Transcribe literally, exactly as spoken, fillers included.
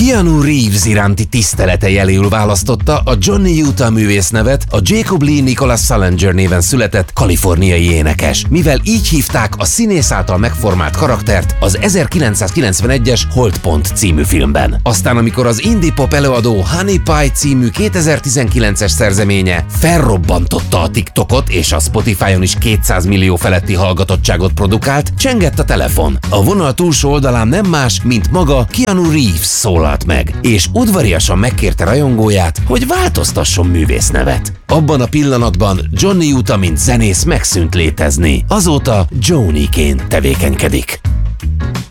Keanu Reeves iránti tisztelete jeléül választotta a Johnny Utah művésznevet a Jacob Lee Nicholas Salinger néven született kaliforniai énekes, mivel így hívták a színész által megformált karaktert az ezerkilencszázkilencvenegyes Holdpont című filmben. Aztán, amikor az indie pop előadó Honey Pie című kétezer-tizenkilences szerzeménye felrobbantotta a TikTokot és a Spotify-on is kétszáz millió feletti hallgatottságot produkált, csengett a telefon. A vonal túlsó oldalán nem más, mint maga Keanu Reeves szólalt meg, és udvariasan megkérte rajongóját, hogy változtasson művésznevet. Abban a pillanatban Johnny Utah mint zenész megszűnt létezni. Azóta Joni-ként tevékenykedik.